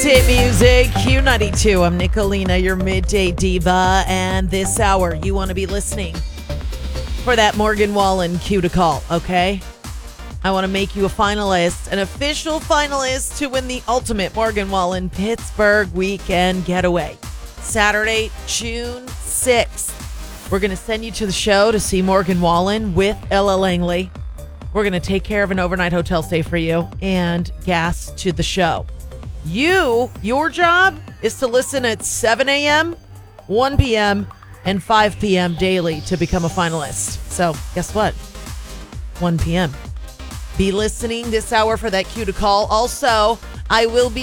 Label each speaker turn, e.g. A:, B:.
A: Hit music, Q92. I'm Nicolina, your midday diva, and this hour you want to be listening for that Morgan Wallen cue to call, okay? I want to make you a finalist, an official finalist to win the ultimate Morgan Wallen Pittsburgh weekend getaway. Saturday, June 6th. We're going to send you to the show to see Morgan Wallen with Ella Langley. We're going to take care of an overnight hotel stay for you and gas to the show. Your job is to listen at 7 a.m., 1 p.m., and 5 p.m. daily to become a finalist. So guess what? 1 p.m. Be listening this hour for that cue to call. Also, I will be